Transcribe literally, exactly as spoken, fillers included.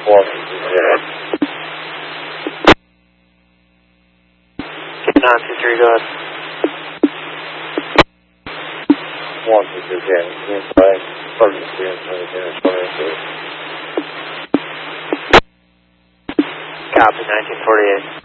one two zero. nine two three, go ahead. one two three zero. Inside, emergency inside, twenty-two. Copy, nineteen forty-eight.